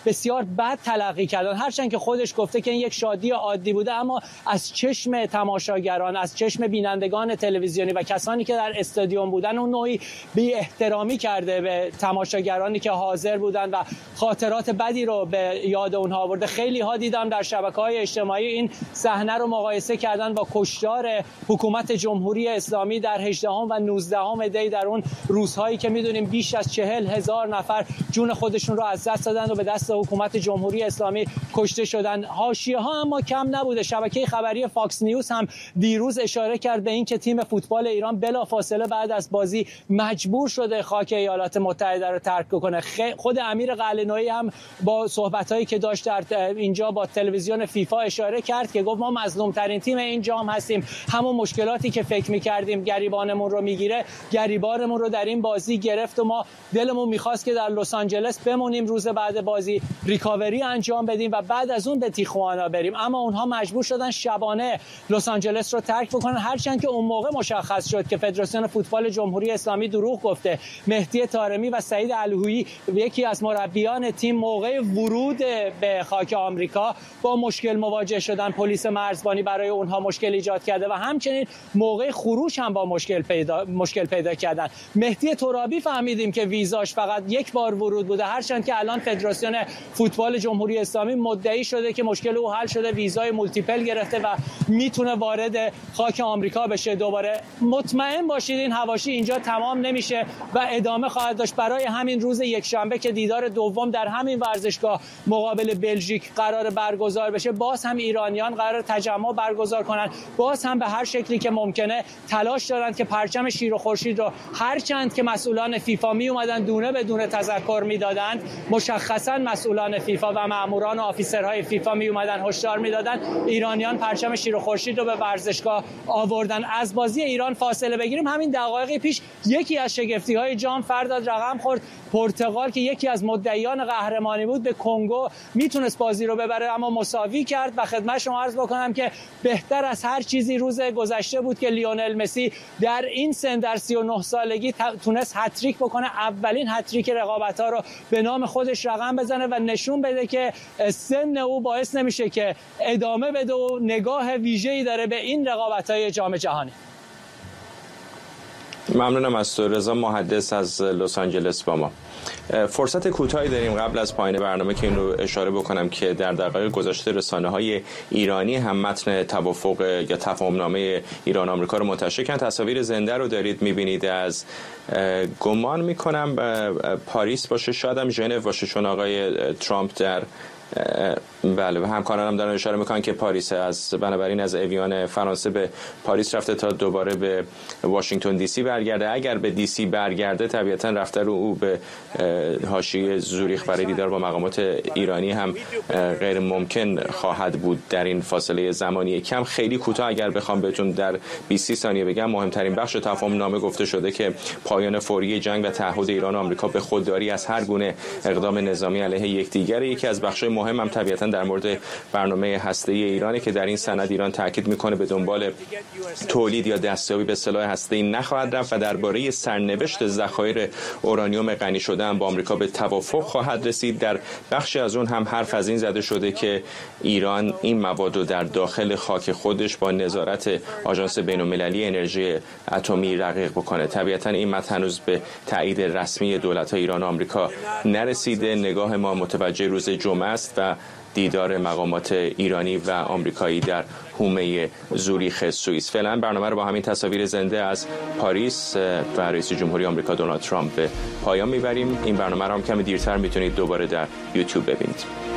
بسیار بد تلقی کردن، هرچند که خودش گفته که این یک شادی عادی بوده، اما از چشم تماشاگران، از چشم بینندگان تلویزیونی و کسانی که در استادیوم بودن اون نوعی بی احترامی کرده به تماشاگرانی که حاضر بودن و خاطرات بدی رو به یاد اونها آورده. خیلی ها دیدم در شبکه‌های اجتماعی این صحنه رو مقایسه کردن با کشتار حکومت جمهوری اسلامی در 18 و 19 دی در اون روزهایی که میدونیم بیش از 40,000 نفر جون خودشون رو از دست دادن و به دست حکومت جمهوری اسلامی کشته شدن. حاشیه‌ها اما کم نبوده. شبکه خبری فاکس نیوز هم دیروز اشاره کرد به اینکه تیم فوتبال ایران بلافاصله بعد از بازی مجبور شده خاک ایالات متحده رو ترک کنه. خود امیر قلعه‌نویی هم با صحبتایی که داشت در اینجا با تلویزیون فیفا اشاره کرد که گفت ما مظلوم‌ترین تیم این جام هستیم. همون مشکلاتی که فکر می‌کردیم گریبانمون رو میگیره، گریبانمون رو در این بازی گرفت و ما دلمون می‌خواست که در لس آنجلس بمونیم، روز بعد بازی ریکاوری انجام بدیم و بعد از اون به تیخوانا بریم، اما اونها مجبور شدن شبانه لس آنجلس رو ترک بکنن. هرچند که اون موقع مشخص شد که فدراسیون فوتبال جمهوری اسلامی دروغ گفته. مهدی طارمی و سعید الهویی یکی از مربیان تیم موقع ورود به خاک آمریکا با مشکل مواجه شدن. پلیس مرزبانی برای اونها مشکل ایجاد کرده و همچنین موقع خروج هم با مشکل پیدا کردن. مهدی ترابی فهمیدیم که ویزاش فقط یک بار ورود بوده، هرچند که الان فدراسیون فوتبال جمهوری اسلامی مدعی شده که مشکل او حل شده، ویزای مولتیپل گرفته و میتونه وارد خاک آمریکا بشه دوباره. مطمئن باشید این حواشی اینجا تمام نمیشه و ادامه خواهد داشت. برای همین روز یکشنبه که دیدار دوم در همین ورزشگاه مقابل بلژیک قرار برگزار بشه، باز هم ایرانیان قرار تجمع برگزار کنن، باز هم به هر شکلی که ممکنه تلاش دارن که پرچم شیر و خورشید رو، هرچند که مسئولان فیفا می اومدن دونه به دونه تذکر میدادن، مشخصا مسئولان فیفا و ماموران و آفیسرهای فیفا می اومدن هشدار میدادن، ایرانیان پرچم شیر و خورشید رو به ورزشگاه آوردن. از بازی ایران فاصله بگیریم، همین دقایق پیش یکی از شگفتی‌های جام فرداد رقم خورد. پرتغال که یکی از مدعیان قهرمانی بود به کنگو میتونست بازی رو ببره اما مساوی کرد و خدمت شما عرض بکنم که بهتر از هر چیزی روز گذشته بود که لیونل مسی در این سن در 39 سالگی تونست هتریک بکنه، اولین هتریک رقابت‌ها رو به نام خودش رقم بزنه و نشون بده که سن او باعث نمیشه که ادامه بده و نگاه ویژه‌ای داره به این رقابت‌های جام جهانی. ممنونم از تو رضا محدث از لس آنجلس با ما. فرصت کوتاهی داریم قبل از پایان برنامه که این رو اشاره بکنم که در دقایق گذشته رسانه‌های ایرانی هم متن توافق یا تفاهمنامه ایران آمریکا رو منتشر کردن. تصاویر زنده رو دارید می‌بینید از گمان می‌کنم پاریس باشه، شاید هم ژنو باشه، چون آقای ترامپ در بله همکارانم دارن اشاره میکنن که پاریس بنابراین از اویان فرانسه به پاریس رفته تا دوباره به واشنگتن دی سی برگرده. اگر به دی سی برگرده طبیعتا رفتن او به حاشیه زوریخ برای دیدار با مقامات ایرانی هم غیر ممکن خواهد بود در این فاصله زمانی کم. خیلی کوتاه اگر بخوام بهتون در 20 ثانیه بگم، مهمترین بخش تفاهم نامه گفته شده که پایان فوری جنگ و تعهد ایران و آمریکا به خودداری از هر گونه اقدام نظامی علیه یکدیگر. یکی از بخش‌های مهم هم طبیعتا در مورد برنامه هسته‌ای ایرانه که در این سند ایران تاکید میکنه به دنبال تولید یا دستیابی به سلاح هسته‌ای نخواهد رفت و درباره سرنوشت ذخایر اورانیوم غنی شده هم با آمریکا به توافق خواهد رسید. در بخشی از اون هم حرف از این زده شده که ایران این مواد رو در داخل خاک خودش با نظارت آژانس بین‌المللی انرژی اتمی رقیق بکنه. طبیعتا این متن هنوز به تایید رسمی دولت‌های ایران و آمریکا نرسیده. نگاه ما متوجه روز جمعه است و دیدار مقامات ایرانی و آمریکایی در حومه زوریخ سوئیس. فعلا برنامه رو با همین تصاویر زنده از پاریس و رئیس جمهوری آمریکا دونالد ترامپ به پایان میبریم. این برنامه رو هم کمی دیرتر میتونید دوباره در یوتیوب ببینید.